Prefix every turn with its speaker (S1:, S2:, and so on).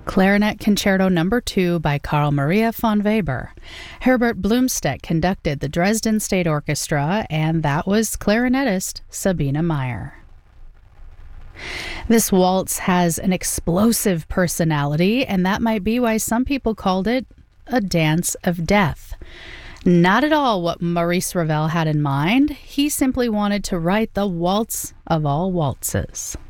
S1: Clarinet Concerto No. 2 by Carl Maria von Weber. Herbert Blumstedt conducted the Dresden State Orchestra, and that was clarinetist Sabine Meyer. This waltz has an explosive personality, and that might be why some people called it a dance of death. Not at all what Maurice Ravel had in mind. He simply wanted to write the waltz of all waltzes.